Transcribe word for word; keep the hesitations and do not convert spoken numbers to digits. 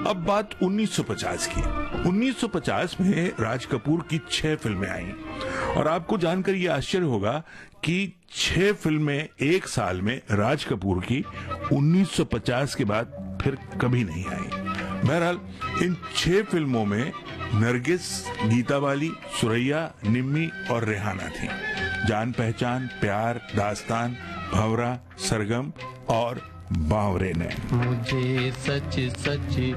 अब बात उन्नीस सौ पचास की। उन्नीस सौ पचास में राज कपूर की छह फिल्में आईं और आपको जानकर यह आश्चर्य होगा कि छह फिल्में एक साल में राज कपूर की उन्नीस सौ पचास के बाद फिर कभी नहीं आई। बहरहाल इन छह फिल्मों में नरगिस, गीता बाली, सुरैया, निम्मी और रेहाना थी। जान पहचान, प्यार, दास्तान, भंवरा, सरगम और बावरे ने। मुझे सच सच